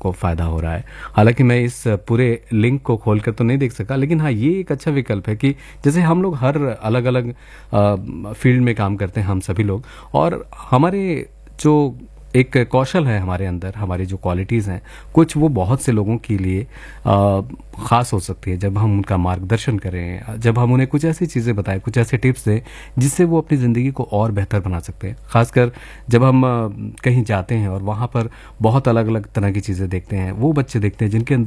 को फ़ायदा हो रहा है। हालाँकि मैं इस पूरे लिंक को खोल कर तो नहीं देख सका, लेकिन हाँ, ये एक अच्छा विकल्प है कि जैसे हम लोग हर अलग-अलग फ़ील्ड में काम करते हैं हम सभी लोग, और हमारे जो एक कौशल है हमारे अंदर, हमारी जो क्वालिटीज़ हैं, कुछ वो बहुत से लोगों के लिए ख़ास हो सकती है जब हम उनका मार्गदर्शन करें, जब हम उन्हें कुछ ऐसी चीज़ें बताएं, कुछ ऐसे टिप्स दें जिससे वो अपनी ज़िंदगी को और बेहतर बना सकते हैं। ख़ासकर जब हम कहीं जाते हैं और वहाँ पर बहुत अलग अलग तरह की चीज़ें देखते हैं, वो बच्चे देखते हैं जिनके अंदर